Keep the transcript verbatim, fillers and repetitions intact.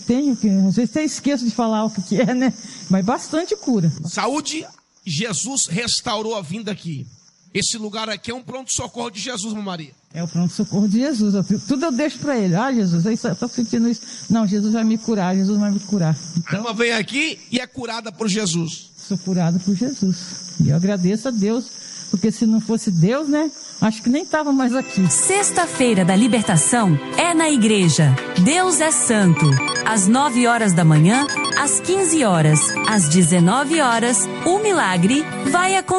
Tenho que, às vezes até esqueço de falar o que é, né? Mas bastante cura. Saúde, Jesus restaurou a vinda aqui. Esse lugar aqui é um pronto-socorro de Jesus, Maria. É o pronto-socorro de Jesus. Eu, tudo eu deixo para ele. Ah, Jesus, eu estou sentindo isso. Não, Jesus vai me curar, Jesus vai me curar. Então, a irmã vem aqui e é curada por Jesus. Sou curada por Jesus. E eu agradeço a Deus, porque se não fosse Deus, né? Acho que nem estava mais aqui. Sexta-feira da Libertação é na igreja. Deus é Santo. Às nove horas da manhã, às quinze horas, às dezenove horas, o milagre vai acontecer.